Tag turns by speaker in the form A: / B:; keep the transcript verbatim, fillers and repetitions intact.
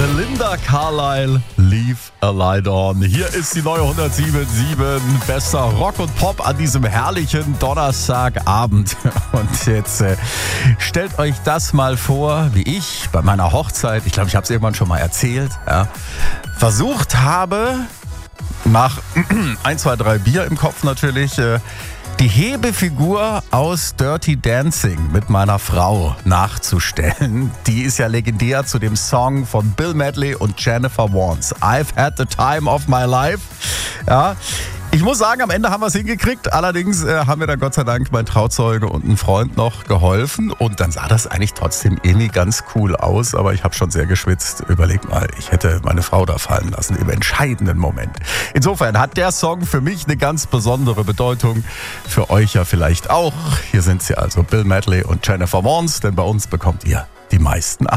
A: Belinda Carlisle, Leave a Light On. Hier ist die neue hundertsieben Komma sieben. Bester Rock und Pop an diesem herrlichen Donnerstagabend. Und jetzt äh, stellt euch das mal vor, wie ich bei meiner Hochzeit, ich glaube, ich habe es irgendwann schon mal erzählt, ja, versucht habe, nach ein, zwei, drei Bier im Kopf natürlich, äh, die Hebefigur aus Dirty Dancing mit meiner Frau nachzustellen. Die ist ja legendär zu dem Song von Bill Medley und Jennifer Warnes. I've had the time of my life. Ja. Ich muss sagen, am Ende haben wir es hingekriegt. Allerdings äh, haben mir dann Gott sei Dank mein Trauzeuge und ein Freund noch geholfen. Und dann sah das eigentlich trotzdem irgendwie ganz cool aus. Aber ich habe schon sehr geschwitzt. Überleg mal, ich hätte meine Frau da fallen lassen im entscheidenden Moment. Insofern hat der Song für mich eine ganz besondere Bedeutung. Für euch ja vielleicht auch. Hier sind sie also, Bill Medley und Jennifer Warnes. Denn bei uns bekommt ihr die meisten